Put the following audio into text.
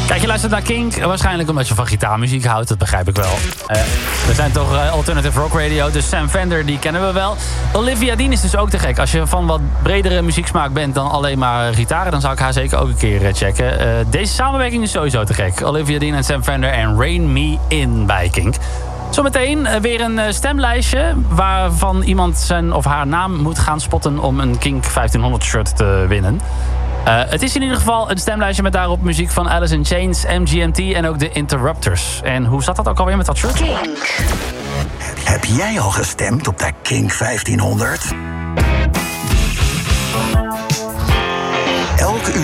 Kijk, je luistert naar Kink, waarschijnlijk omdat je van gitaarmuziek houdt, dat begrijp ik wel. We zijn toch alternative rock radio, dus Sam Fender, die kennen we wel. Olivia Dean is dus ook te gek. Als je van wat bredere muzieksmaak bent dan alleen maar gitaren, dan zou ik haar zeker ook een keer checken. Deze samenwerking is sowieso te gek. Olivia Dean en Sam Fender en Rain Me In bij Kink. Zometeen weer een stemlijstje waarvan iemand zijn of haar naam moet gaan spotten om een Kink 1500 shirt te winnen. Het is in ieder geval een stemlijstje met daarop muziek van Alice in Chains, MGMT en ook de Interrupters. En hoe zat dat ook alweer met dat shirt? Kink. Heb jij al gestemd op de Kink 1500?